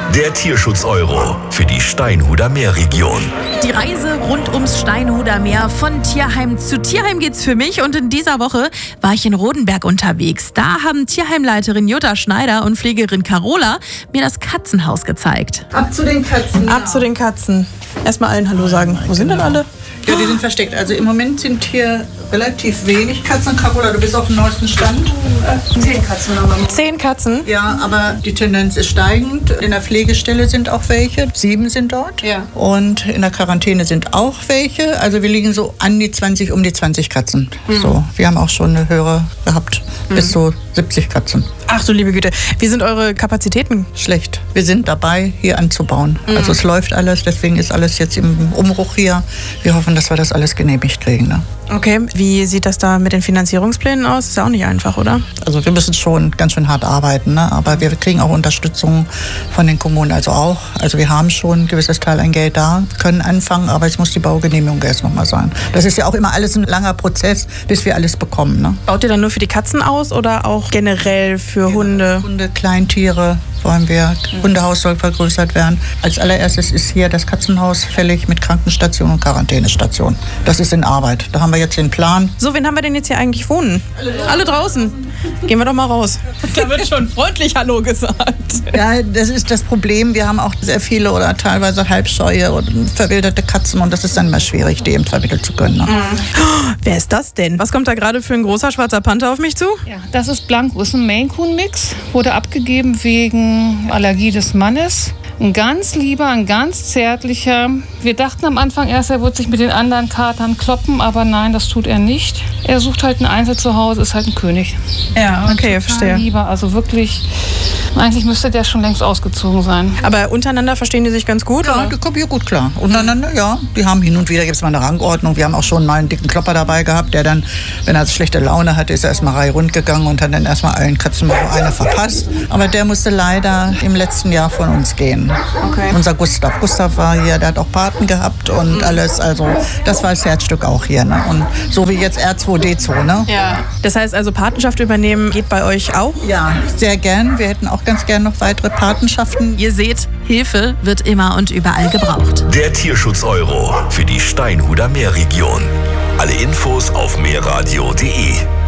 Der Tierschutz-Euro für die Steinhuder Meerregion. Die Reise rund ums Steinhuder Meer von Tierheim zu Tierheim geht's für mich. Und in dieser Woche war ich in Rodenberg unterwegs. Da haben Tierheimleiterin Jutta Schneider und Pflegerin Carola mir das Katzenhaus gezeigt. Ab zu den Katzen. Ab zu den Katzen. Erstmal allen Hallo sagen. Wo sind denn alle? Ja, die sind versteckt. Also im Moment sind hier relativ wenig Katzen. Carola, du bist auf dem neuesten Stand. 10 Katzen haben wir. 10 Katzen? Ja, aber die Tendenz ist steigend. In der Pflegestelle sind auch welche. 7 sind dort. Ja. Und in der Quarantäne sind auch welche. Also wir liegen so an die 20, um die 20 Katzen. So, wir haben auch schon eine höhere gehabt. Bis zu 70 Katzen. Ach du liebe Güte. Wie sind eure Kapazitäten? Schlecht. Wir sind dabei, hier anzubauen. Also es läuft alles, deswegen ist alles jetzt im Umbruch hier. Wir hoffen, dass wir das alles genehmigt kriegen. Ne? Okay, wie sieht das da mit den Finanzierungsplänen aus? Ist ja auch nicht einfach, oder? Also wir müssen schon ganz schön hart arbeiten, ne? Aber wir kriegen auch Unterstützung von den Kommunen, also auch. Also wir haben schon ein gewisses Teil an Geld da, können anfangen, aber es muss die Baugenehmigung erst nochmal sein. Das ist ja auch immer alles ein langer Prozess, bis wir alles bekommen. Ne? Baut ihr dann nur für die Katzen aus oder auch generell für Hunde? Hunde, Kleintiere wollen wir. Hundehaus soll vergrößert werden. Als allererstes ist hier das Katzenhaus fällig mit Krankenstation und Quarantänestation. Das ist in Arbeit. Da haben wir jetzt den Plan. So, wen haben wir denn jetzt hier eigentlich wohnen? Alle draußen. Gehen wir doch mal raus. Da wird schon freundlich Hallo gesagt. Ja, das ist das Problem. Wir haben auch sehr viele oder teilweise halbscheue oder verwilderte Katzen und das ist dann immer schwierig, die eben vermitteln zu können. Ne? Wer ist das denn? Was kommt da gerade für ein großer schwarzer Panther auf mich zu? Ja, das ist Blanco, ist ein Maine-Coon-Mix, wurde abgegeben wegen Allergie des Mannes. Ein ganz lieber, ein ganz zärtlicher. Wir dachten am Anfang erst, er wird sich mit den anderen Katern kloppen, aber nein, das tut er nicht. Er sucht halt ein Einzelzuhause, ist halt ein König. Ja, okay, verstehe. Lieber, also wirklich, eigentlich müsste der schon längst ausgezogen sein. Aber untereinander verstehen die sich ganz gut? Ja, die kommen hier gut klar. Untereinander, ja. Die haben hin und wieder, gibt es mal eine Rangordnung. Wir haben auch schon mal einen dicken Klopper dabei gehabt, der dann, wenn er schlechte Laune hatte, ist er erstmal reihum gegangen und hat dann erstmal allen Katzen mal so eine verpasst. Aber der musste leider im letzten Jahr von uns gehen. Okay. Unser Gustav. Gustav war hier, der hat auch Paten gehabt und alles. Also das war das Herzstück auch hier. Ne? Und so wie jetzt R2D2. Ne? Ja. Das heißt also, Patenschaft übernehmen geht bei euch auch? Ja, sehr gern. Wir hätten auch ganz gern noch weitere Patenschaften. Ihr seht, Hilfe wird immer und überall gebraucht. Der Tierschutz-Euro für die Steinhuder Meerregion. Alle Infos auf meerradio.de.